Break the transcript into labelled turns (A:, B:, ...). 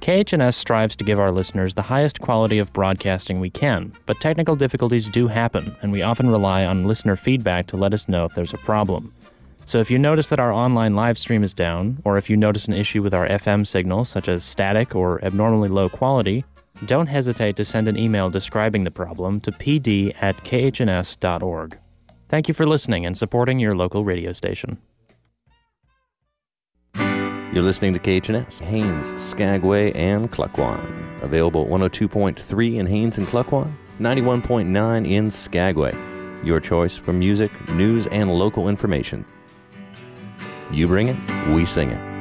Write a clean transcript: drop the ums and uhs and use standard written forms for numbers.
A: KHNS strives to give our listeners the highest quality of broadcasting we can, but technical difficulties do happen, and we often rely on listener feedback to let us know if there's a problem. So if you notice that our online live stream is down, or if you notice an issue with our FM signal, such as static or abnormally low quality, don't hesitate to send an email describing the problem to pd@khns.org. Thank you for listening and supporting your local radio station.
B: You're listening to KHNS, Haines, Skagway, and Klukwan. Available at 102.3 in Haines and Klukwan, 91.9 in Skagway. Your choice for music, news, and local information. You bring it, we sing it.